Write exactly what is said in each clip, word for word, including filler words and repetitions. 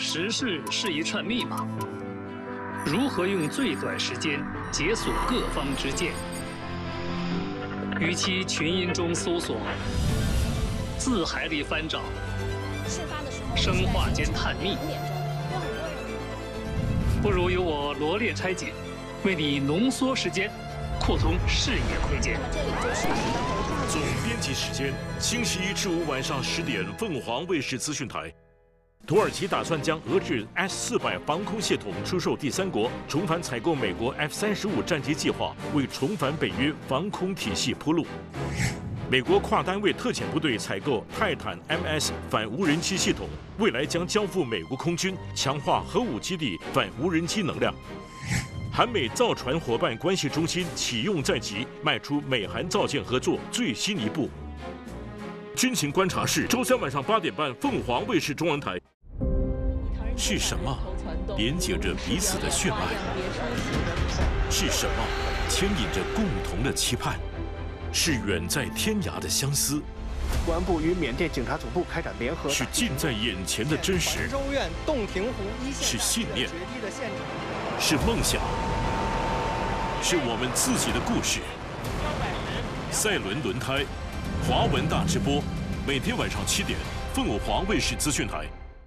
时事是一串密码，如何用最短时间解锁各方之见？与其群音中搜索，字海里翻找，生化间探秘，不如由我罗列拆解，为你浓缩时间，扩通视野空间。 总编辑时间：星期一至五晚上十点，凤凰卫视资讯台。土耳其打算将俄制 S 四百防空系统出售第三国，重返采购美国 F 三十五战机计划，为重返北约防空体系铺路。美国跨单位特遣部队采购泰坦 M S 反无人机系统，未来将交付美国空军，强化核武基地反无人机能量。韩美造船伙伴关系中心启用在即，迈出美韩造舰合作最新一步。军情观察室，周三晚上八点半，凤凰卫视中文台。是什么连接着彼此的血脉？是什么牵引着共同的期盼？是远在天涯的相思。 公安部与缅甸警察总部开展联合。 是近在眼前的真实。 州院洞庭湖一线。 是信念。是梦想。是我们自己的故事。赛轮轮胎，华文大直播，每天晚上七点，凤凰卫视资讯台。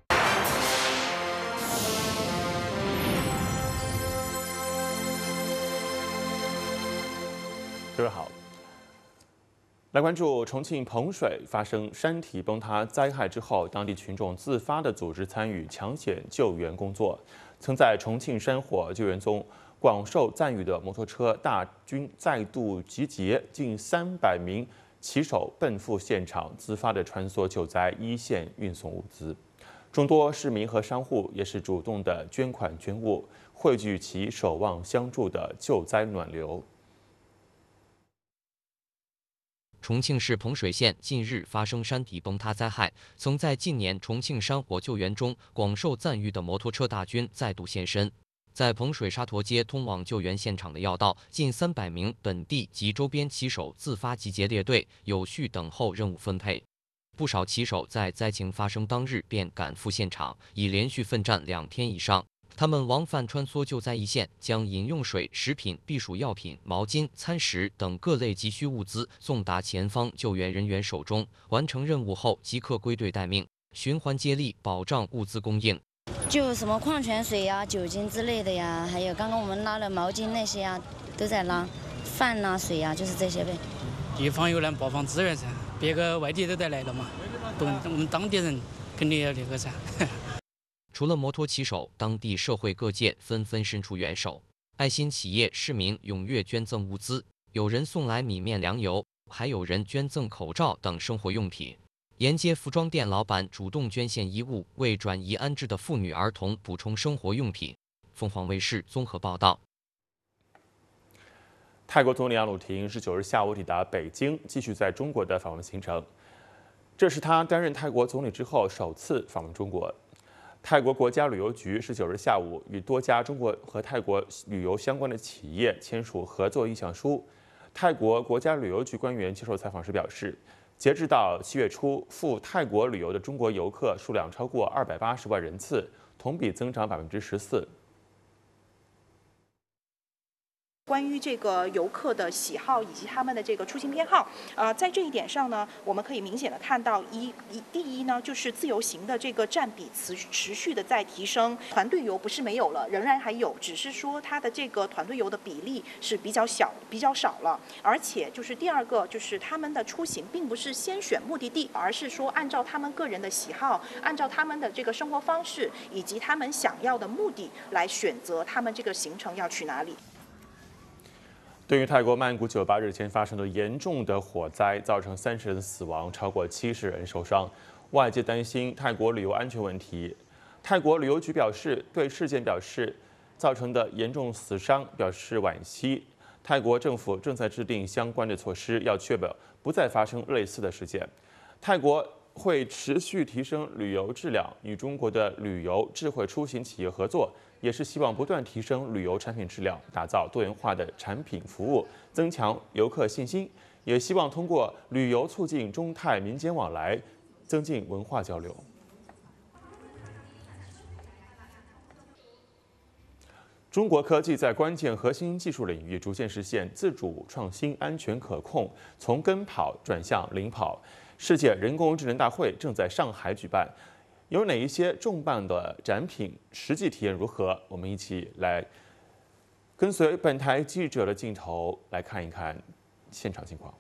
各位好，来关注重庆彭水发生山体崩塌灾害之后，当地群众自发的组织参与抢险救援工作。曾在重庆山火救援中广受赞誉的摩托车大军再度集结，近三百名骑手奔赴现场，自发的穿梭救灾一线，运送物资。众多市民和商户也是主动的捐款捐物，汇聚其守望相助的救灾暖流。 重庆市彭水县近日发生山体崩塌灾害，曾在近年重庆山火救援中广受赞誉的摩托车大军再度现身。在彭水沙陀街通往救援现场的要道，近三百名本地及周边骑手自发集结列队，有序等候任务分配。不少骑手在灾情发生当日便赶赴现场，已连续奋战两天以上。他们往返穿梭救灾一线，将饮用水、食品、避暑药品、毛巾、餐食等各类急需物资送达前方救援人员手中。完成任务后，即刻归队待命，循环接力，保障物资供应。 就什么矿泉水呀、酒精之类的呀，还有刚刚我们拉的毛巾那些呀，都在拉。饭呐、水呀，就是这些呗。 地方有难，包放资源噻，别个外地都得来了嘛，不，我们当地人肯定要那个噻。 除了摩托骑手，当地社会各界纷纷伸出援手，爱心企业、市民踊跃捐赠物资，有人送来米面粮油，还有人捐赠口罩等生活用品。沿街服装店老板主动捐献衣物，为转移安置的妇女儿童补充生活用品。凤凰卫视综合报道。 泰国总理阿努廷十九日下午抵达北京，继续在中国的访问行程。这是他担任泰国总理之后首次访问中国。泰国国家旅游局十九日下午与多家中国和泰国旅游相关的企业签署合作意向书。泰国国家旅游局官员接受采访时表示，截至到七月初，赴泰国旅游的中国游客数量超过二百八十万人次，同比增长百分之十四。 关于这个游客的喜好以及他们的这个出行偏好，呃，在这一点上呢，我们可以明显的看到一一第一呢，就是自由行的这个占比持持续的在提升，团队游不是没有了，仍然还有，只是说它的这个团队游的比例是比较小、比较少了。而且就是第二个，就是他们的出行并不是先选目的地，而是说按照他们个人的喜好，按照他们的这个生活方式以及他们想要的目的来选择他们这个行程要去哪里。 对于泰国曼谷酒吧日前发生的严重的火灾，造成三十人死亡，超过七十人受伤，外界担心泰国旅游安全问题。泰国旅游局表示，对事件表示造成的严重死伤表示惋惜。泰国政府正在制定相关的措施，要确保不再发生类似的事件。泰国会持续提升旅游质量，与中国的旅游智慧出行企业合作，也是希望不断提升旅游产品质量，打造多元化的产品服务，增强游客信心，也希望通过旅游促进中泰民间往来，增进文化交流。 中国科技在关键核心技术领域逐渐实现自主创新、安全可控，从跟跑转向领跑。世界人工智能大会正在上海举办，有哪一些重磅的展品？实际体验如何？我们一起来跟随本台记者的镜头来看一看现场情况。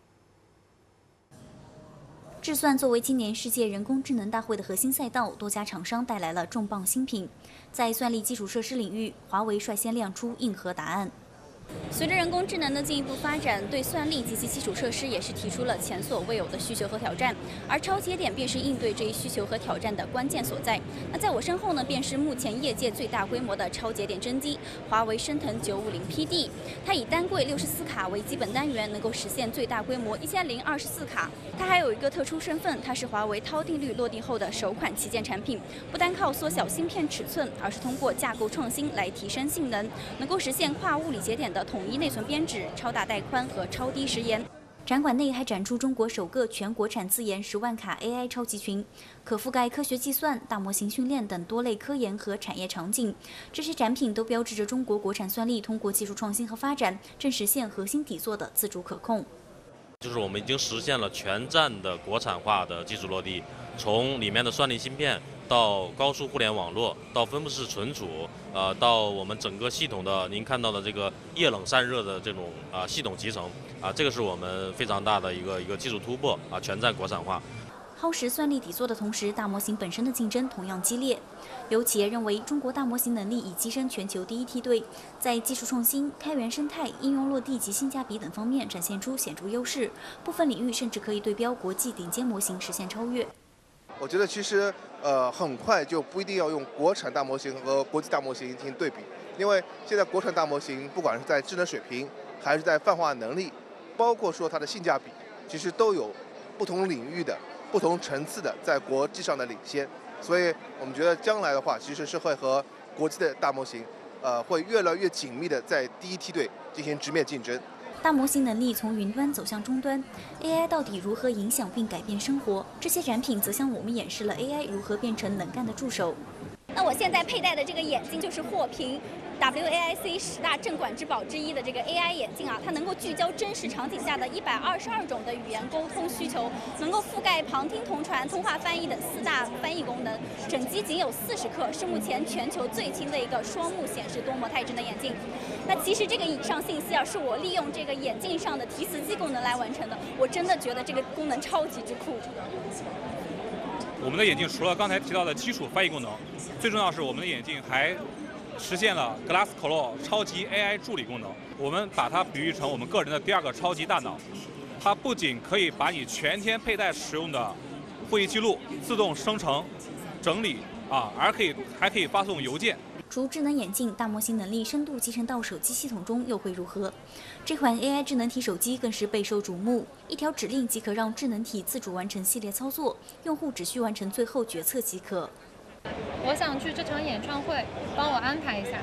智算作为今年世界人工智能大会的核心赛道，多家厂商带来了重磅新品。在算力基础设施领域，华为率先亮出硬核答案。随着人工智能的进一步发展，对算力及其基础设施也是提出了前所未有的需求和挑战，而超节点便是应对这一需求和挑战的关键所在。那在我身后呢，便是目前业界最大规模的超节点真机——华为升腾九五零 P D。它以单柜六十四卡为基本单元，能够实现最大规模一千零二十四卡。它还有一个特殊身份，它是华为韬定律落地后的首款旗舰产品，不单靠缩小芯片尺寸，而是通过架构创新来提升性能，能够实现跨物理节点的统一内存编制、超大带宽和超低时延。展馆内还展出中国首个全国产自研十万卡 A I 超级群，可覆盖科学计算、大模型训练等多类科研和产业场景。这些展品都标志着中国国产算力通过技术创新和发展，正实现核心底座的自主可控。 就是我们已经实现了全站的国产化的技术落地，从里面的算力芯片到高速互联网络，到分布式存储，呃，到我们整个系统的您看到的这个液冷散热的这种啊、呃、系统集成啊、呃，这个是我们非常大的一个一个技术突破啊、呃，全站国产化。 耗时算力底座的同时，大模型本身的竞争同样激烈。有企业认为，中国大模型能力已跻身全球第一梯队，在技术创新、开源生态、应用落地及性价比等方面展现出显著优势，部分领域甚至可以对标国际顶尖模型实现超越。 我觉得其实呃很快就不一定要用国产大模型和国际大模型进行对比，因为现在国产大模型不管是在智能水平，还是在泛化能力，包括说它的性价比，其实都有不同领域的、不同层次的在国际上的领先。所以我们觉得将来的话，其实是会和国际的大模型，呃，会越来越紧密的在第一梯队进行直面竞争。 大模型能力从云端走向终端 ，A I 到底如何影响并改变生活？这些展品则向我们演示了 A I 如何变成能干的助手。那我现在佩戴的这个眼镜就是获评 W A I C 十大镇馆之宝之一的这个 A I 眼镜啊，它能够聚焦真实场景下的一百二十二种的语言沟通需求，能够覆盖旁听、同传、通话翻译等四大翻译功能。整机仅有四十克，是目前全球最轻的一个双目显示多模态真的眼镜。那其实这个以上信息啊，是我利用这个眼镜上的提词机功能来完成的，我真的觉得这个功能超级之酷。 我们的眼镜除了刚才提到的基础翻译功能，最重要是我们的眼镜还实现了 Glass-Claw 超级 A I 助理功能。我们把它比喻成我们个人的第二个超级大脑，它不仅可以把你全天佩戴使用的会议记录自动生成、整理啊，而可以还可以发送邮件。 除智能眼镜，大模型能力深度集成到手机系统中又会如何？这款 A I 智能体手机更是备受瞩目，一条指令即可让智能体自主完成系列操作，用户只需完成最后决策即可。 我想去这场演唱会，帮我安排一下。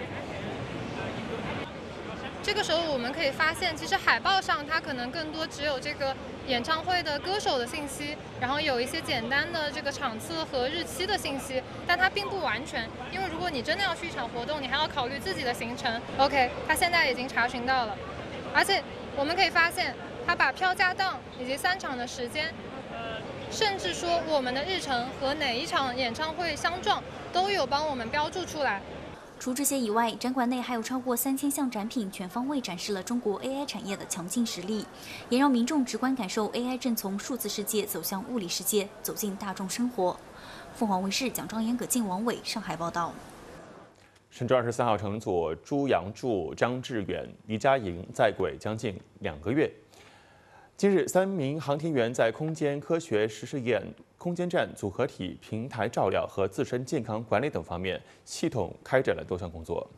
这个时候我们可以发现，其实海报上它可能更多只有这个演唱会的歌手的信息，然后有一些简单的这个场次和日期的信息，但它并不完全。因为如果你真的要去一场活动，你还要考虑自己的行程。OK， 它现在已经查询到了，而且我们可以发现，它把票价档以及三场的时间，甚至说我们的日程和哪一场演唱会相撞，都有帮我们标注出来。 除这些以外，展馆内还有超过三千项展品，全方位展示了中国 A I 产业的强劲实力，也让民众直观感受 A I 正从数字世界走向物理世界，走进大众生活。凤凰卫视蒋庄严、葛静、王伟上海报道。 神舟二十三号乘组朱杨柱、张志远、黎佳莹在轨将近两个月。今日，三名航天员在空间科学实试验、空间站组合体平台照料和自身健康管理等方面，系统开展了多项工作。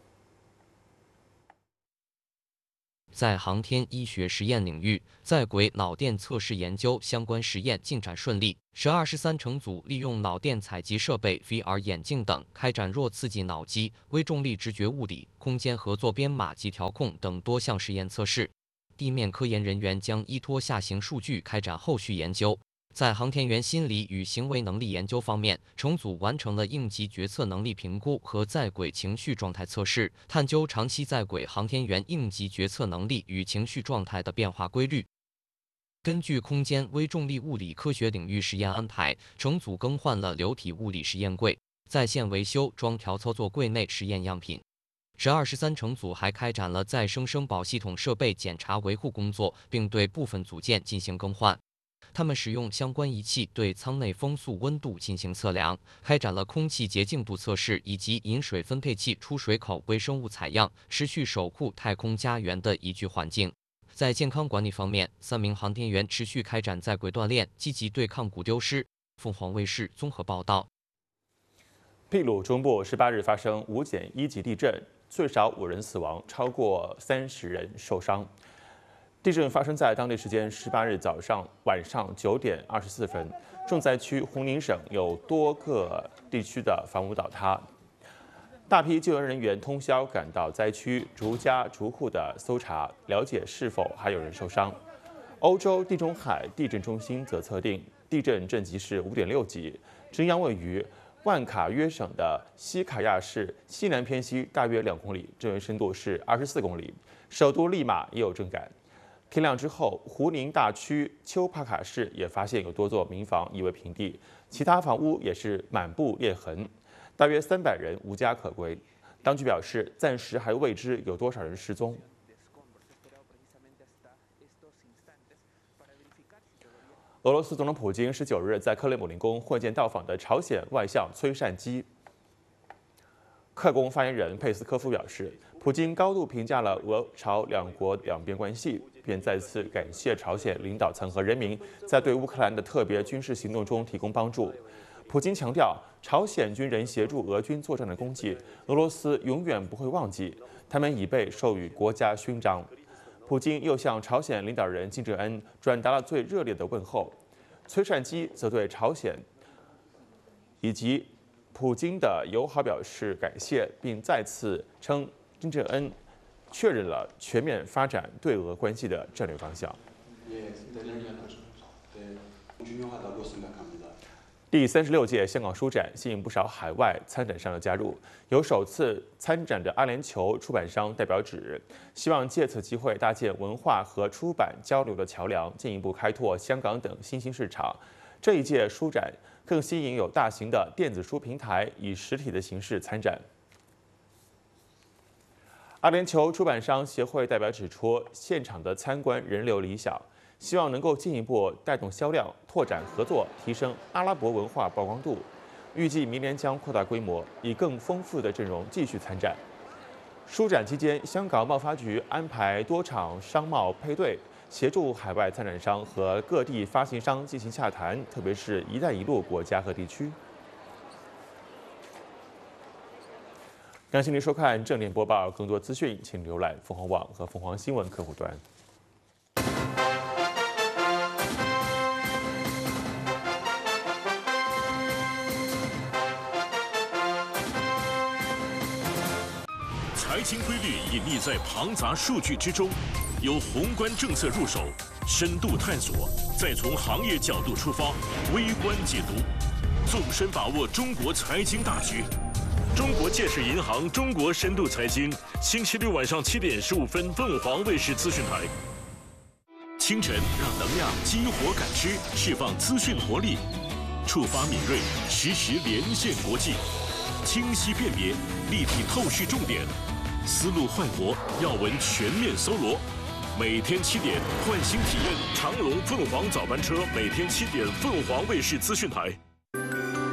在航天医学实验领域，在轨脑电测试研究相关实验进展顺利。神二十三乘组利用脑电采集设备、V R 眼镜等，开展弱刺激脑机、微重力直觉物理、空间合作编码及调控等多项实验测试。地面科研人员将依托下行数据开展后续研究。 在航天员心理与行为能力研究方面，乘组完成了应急决策能力评估和在轨情绪状态测试，探究长期在轨航天员应急决策能力与情绪状态的变化规律。根据空间微重力物理科学领域实验安排，乘组更换了流体物理实验柜，在线维修装调操作柜内实验样品。十二十三乘组还开展了再生生保系统设备检查维护工作，并对部分组件进行更换。他们使用相关仪器对舱内风速温度进行测量，开展了空气洁净度测试以及饮水分配器出水口微生物采样，持续守护太空家园的宜居环境。在健康管理方面，三名航天员持续开展在轨锻炼，积极对抗骨丢失。凤凰卫视综合报道。 秘鲁中部十八日发生五点一级地震，最少五人死亡，超过三十人受伤。地震发生在当地时间十八日早上晚上九点二十四分，重灾区红宁省有多个地区的房屋倒塌，大批救援人员通宵赶到灾区，逐家逐户的搜查，了解是否还有人受伤。欧洲地中海地震中心则测定地震震级是五点六级，震央位于万卡约省的西卡亚市西南偏西大约两公里，震源深度是二十四公里，首都利马也有震感。天亮之后，胡宁大区丘帕卡市也发现有多座民房夷为平地，其他房屋也是满布裂痕，大约三百人无家可归。当局表示，暂时还未知有多少人失踪。俄罗斯总统普京十九日在克里姆林宫会见到访的朝鲜外相崔善基。克宫发言人佩斯科夫表示，普京高度评价了俄朝两国两边关系，并再次感谢朝鲜领导层和人民在对乌克兰的特别军事行动中提供帮助。普京强调，朝鲜军人协助俄军作战的功绩，俄罗斯永远不会忘记，他们已被授予国家勋章。普京又向朝鲜领导人金正恩转达了最热烈的问候。崔善基则对朝鲜以及普京的友好表示感谢，并再次称金正恩确认了全面发展对俄关系的战略方向。第三十六届香港书展吸引不少海外参展商的加入，有首次参展的阿联酋出版商代表指，希望借此机会搭建文化和出版交流的桥梁，进一步开拓香港等新兴市场。这一届书展更吸引有大型的电子书平台以实体的形式参展。阿联酋出版商协会代表指出，现场的参观人流理想，希望能够进一步带动销量，拓展合作，提升阿拉伯文化曝光度。预计明年将扩大规模，以更丰富的阵容继续参展。书展期间，香港贸发局安排多场商贸配对，协助海外参展商和各地发行商进行洽谈，特别是“一带一路”国家和地区。感谢您收看正点播报，更多资讯请浏览凤凰网和凤凰新闻客户端。 财经规律隐匿在庞杂数据之中，由宏观政策入手，深度探索，再从行业角度出发，微观解读，纵深把握中国财经大局。中国建设银行中国深度财经，星期六晚上七点十五分，凤凰卫视资讯台。清晨让能量激活感知，释放资讯活力，触发敏锐，实时连线国际，清晰辨别，立体透视重点，思路焕活，要闻全面搜罗。每天七点，唤醒体验长龙凤凰早班车，每天七点，凤凰卫视资讯台。